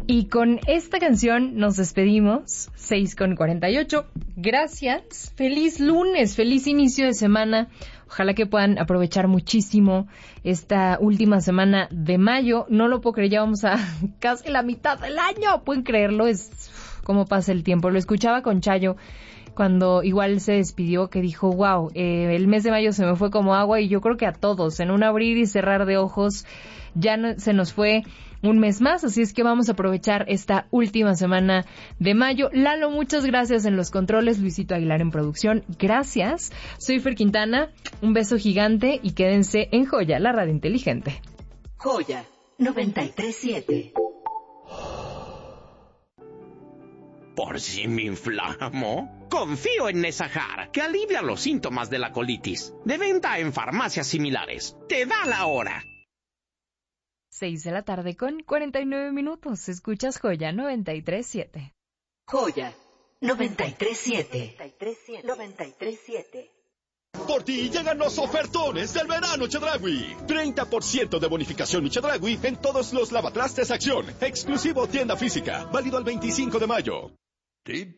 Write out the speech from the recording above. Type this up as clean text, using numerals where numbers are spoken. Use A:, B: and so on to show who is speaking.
A: Y con esta canción nos despedimos, 6:48. Gracias, feliz lunes, feliz inicio de semana. Ojalá que puedan aprovechar muchísimo esta última semana de mayo. No lo puedo creer, ya vamos a casi la mitad del año. ¿Pueden creerlo? Es cómo pasa el tiempo. Lo escuchaba con Chayo cuando igual se despidió, que dijo, wow, el mes de mayo se me fue como agua, y yo creo que a todos, en un abrir y cerrar de ojos, ya no, se nos fue un mes más, así es que vamos a aprovechar esta última semana de mayo. Lalo, muchas gracias en los controles, Luisito Aguilar en producción, gracias. Soy Fer Quintana, un beso gigante y quédense en Joya, la radio inteligente.
B: Joya 93.7.
C: ¿Por si me inflamo? Confío en Nesajar, que alivia los síntomas de la colitis. De venta en farmacias similares. Te da la hora.
A: 6:49. Escuchas Joya 93.7.
B: Joya 93.7. 93.7.
D: Por ti llegan los ofertones del verano Chedraui. 30% de bonificación Chedraui en todos los lavatrastes Acción. Exclusivo tienda física. Válido al 25 de mayo.